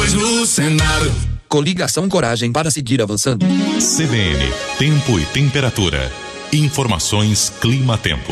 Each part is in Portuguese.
voz no Senado. Coligação Coragem para seguir avançando. CBN, tempo e temperatura. Informações Clima-Tempo.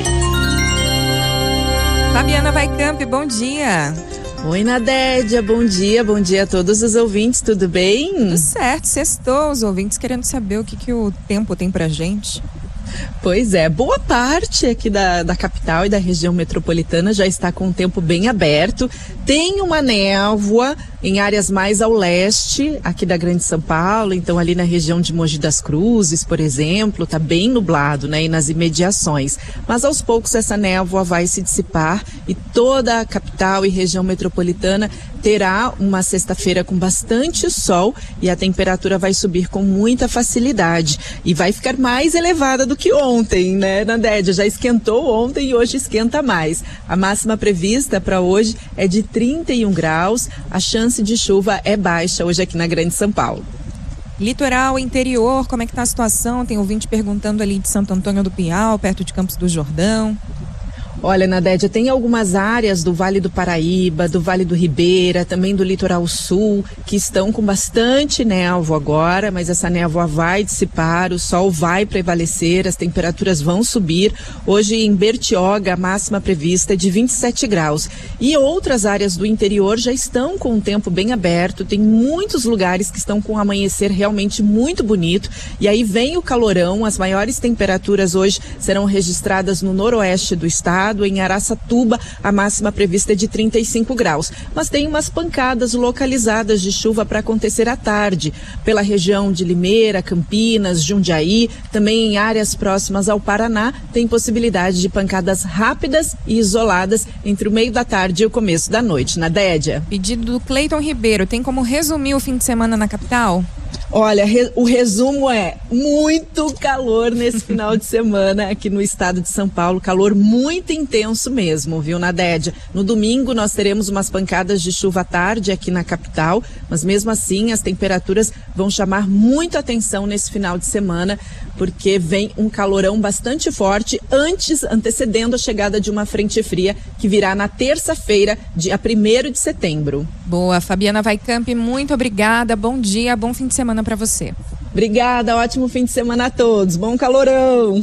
Fabiana Vaicamp, bom dia. Oi, Nadédia, bom dia a todos os ouvintes, tudo bem? Tudo certo, sextou, os ouvintes querendo saber o que o tempo tem pra gente. Pois é, boa parte aqui da capital e da região metropolitana já está com o tempo bem aberto. Tem uma névoa em áreas mais ao leste, aqui da Grande São Paulo, então ali na região de Mogi das Cruzes, por exemplo, tá bem nublado, né? E nas imediações. Mas aos poucos essa névoa vai se dissipar e toda a capital e região metropolitana terá uma sexta-feira com bastante sol e a temperatura vai subir com muita facilidade e vai ficar mais elevada do que ontem, né, Nadédia? Já esquentou ontem e hoje esquenta mais. A máxima prevista para hoje é de 31 graus, a chance de chuva é baixa hoje aqui na Grande São Paulo. Litoral, interior, como é que tá a situação? Tem ouvinte perguntando ali de Santo Antônio do Pinhal, perto de Campos do Jordão. Olha, Nadédia, tem algumas áreas do Vale do Paraíba, do Vale do Ribeira, também do Litoral Sul, que estão com bastante névoa agora, mas essa névoa vai dissipar, o sol vai prevalecer, as temperaturas vão subir. Hoje em Bertioga, a máxima prevista é de 27 graus. E outras áreas do interior já estão com o tempo bem aberto, tem muitos lugares que estão com um amanhecer realmente muito bonito. E aí vem o calorão, as maiores temperaturas hoje serão registradas no noroeste do estado. Em Araçatuba, a máxima prevista é de 35 graus. Mas tem umas pancadas localizadas de chuva para acontecer à tarde, pela região de Limeira, Campinas, Jundiaí, também em áreas próximas ao Paraná, tem possibilidade de pancadas rápidas e isoladas entre o meio da tarde e o começo da noite. Nadédia. Pedido do Cleiton Ribeiro, tem como resumir o fim de semana na capital? Olha, o resumo é muito calor nesse final de semana aqui no estado de São Paulo, calor muito intenso mesmo, viu, Nadédia? No domingo nós teremos umas pancadas de chuva à tarde aqui na capital, mas mesmo assim as temperaturas vão chamar muita atenção nesse final de semana, porque vem um calorão bastante forte antecedendo a chegada de uma frente fria que virá na terça-feira, dia 1º de setembro. Boa, Fabiana Vaicamp, muito obrigada, bom dia, bom fim de semana para você. Obrigada, ótimo fim de semana a todos, bom calorão!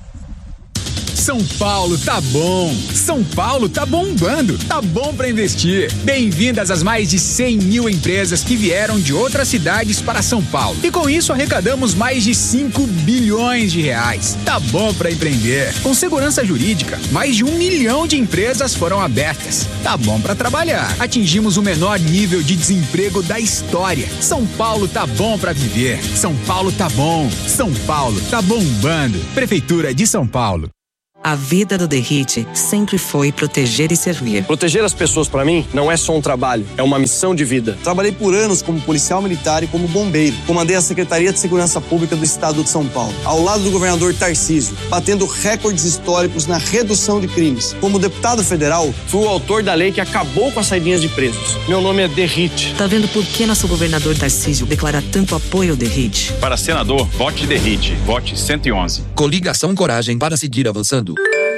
São Paulo tá bom, São Paulo tá bombando, tá bom para investir. Bem-vindas às mais de 100 mil empresas que vieram de outras cidades para São Paulo. E com isso arrecadamos mais de 5 bilhões de reais. Tá bom para empreender. Com segurança jurídica, mais de 1 milhão de empresas foram abertas. Tá bom para trabalhar. Atingimos o menor nível de desemprego da história. São Paulo tá bom para viver. São Paulo tá bom. São Paulo tá bombando. Prefeitura de São Paulo. A vida do DERIT sempre foi proteger e servir. Proteger as pessoas, para mim, não é só um trabalho, é uma missão de vida. Trabalhei por anos como policial militar e como bombeiro. Comandei a Secretaria de Segurança Pública do Estado de São Paulo, ao lado do governador Tarcísio, batendo recordes históricos na redução de crimes. Como deputado federal, fui o autor da lei que acabou com as saidinhas de presos. Meu nome é DERIT. Tá vendo por que nosso governador Tarcísio declara tanto apoio ao DERIT? Para senador, vote DERIT. Vote 111. Coligação Coragem para seguir avançando.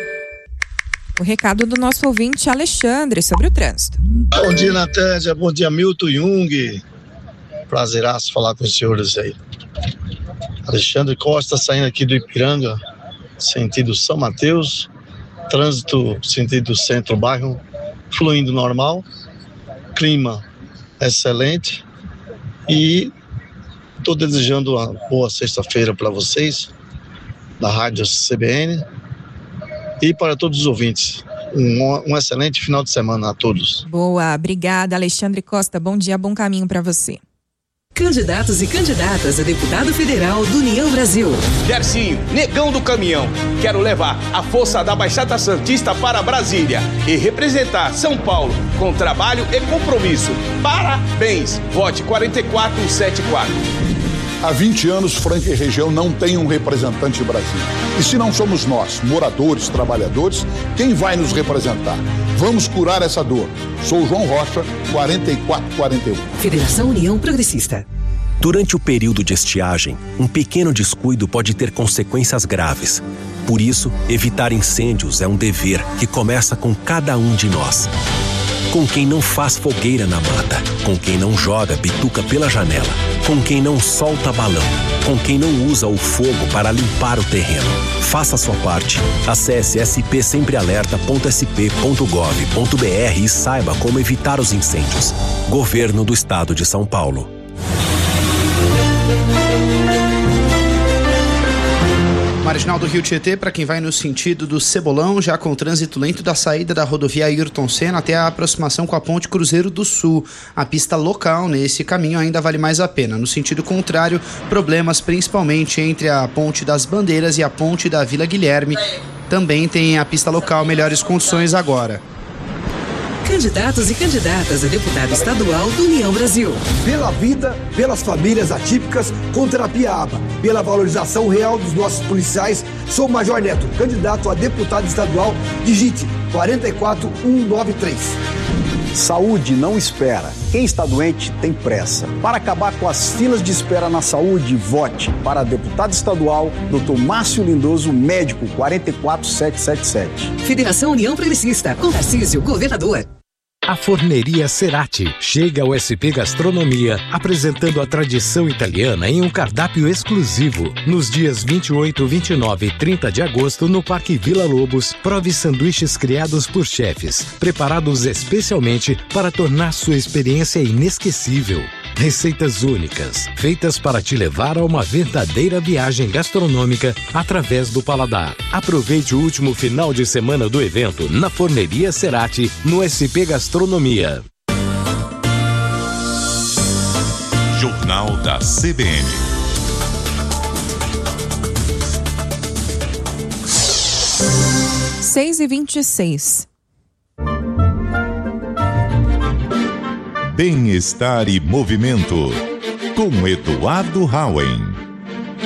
O recado do nosso ouvinte Alexandre sobre o trânsito. Bom dia, Natânia. Bom dia, Milton Jung. Prazeraço falar com os senhores aí. Alexandre Costa saindo aqui do Ipiranga, sentido São Mateus. Trânsito sentido centro-bairro, fluindo normal. Clima excelente. E estou desejando uma boa sexta-feira para vocês, na Rádio CBN. E para todos os ouvintes, um excelente final de semana a todos. Boa, obrigada, Alexandre Costa. Bom dia, bom caminho para você. Candidatos e candidatas a deputado federal do União Brasil. Gercinho, negão do caminhão. Quero levar a força da Baixada Santista para Brasília e representar São Paulo com trabalho e compromisso. Parabéns! Vote 4474. Há 20 anos, Franca e região não tem um representante em Brasília. E se não somos nós, moradores, trabalhadores, quem vai nos representar? Vamos curar essa dor. Sou João Rocha, 4441. Federação União Progressista. Durante o período de estiagem, um pequeno descuido pode ter consequências graves. Por isso, evitar incêndios é um dever que começa com cada um de nós. Com quem não faz fogueira na mata, com quem não joga bituca pela janela, com quem não solta balão, com quem não usa o fogo para limpar o terreno. Faça a sua parte. Acesse spsemprealerta.sp.gov.br e saiba como evitar os incêndios. Governo do Estado de São Paulo. Marginal do Rio Tietê, para quem vai no sentido do Cebolão, já com trânsito lento da saída da rodovia Ayrton Senna até a aproximação com a ponte Cruzeiro do Sul. A pista local nesse caminho ainda vale mais a pena. No sentido contrário, problemas principalmente entre a ponte das Bandeiras e a ponte da Vila Guilherme. Também tem a pista local, melhores condições agora. Candidatos e candidatas a deputado estadual do União Brasil. Pela vida, pelas famílias atípicas, contra a Piaba, pela valorização real dos nossos policiais, sou Major Neto, candidato a deputado estadual, digite 44193. Saúde não espera. Quem está doente tem pressa. Para acabar com as filas de espera na saúde, vote para deputado estadual, Dr. Márcio Lindoso, médico 44777. Federação União Progressista, com Tarcísio, governador. A Forneria Cerati chega ao SP Gastronomia, apresentando a tradição italiana em um cardápio exclusivo. Nos dias 28, 29 e 30 de agosto, no Parque Vila Lobos, prove sanduíches criados por chefes, preparados especialmente para tornar sua experiência inesquecível. Receitas únicas, feitas para te levar a uma verdadeira viagem gastronômica através do paladar. Aproveite o último final de semana do evento na Forneria Cerati, no SP Gastronomia. Jornal da CBN. 6h26. Bem-estar e movimento, com Eduardo Hauen.